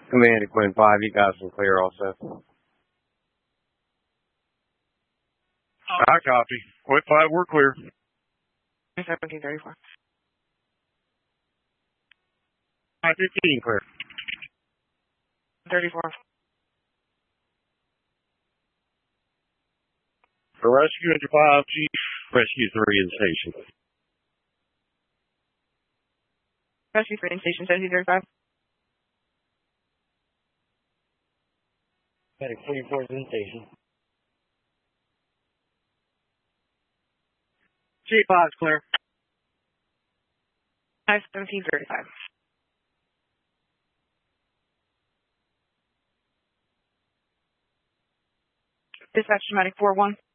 Command to Quinn 5, you guys can clear also. I copy. Quinn 5, we're clear. 1734. 515, clear. 34. For rescue into 5, Chief, rescue 3 in station. Rescue 3 in station, 1735. Medic 44 is in station. Chief 5's clear. 1735. Dispatch to medic 41.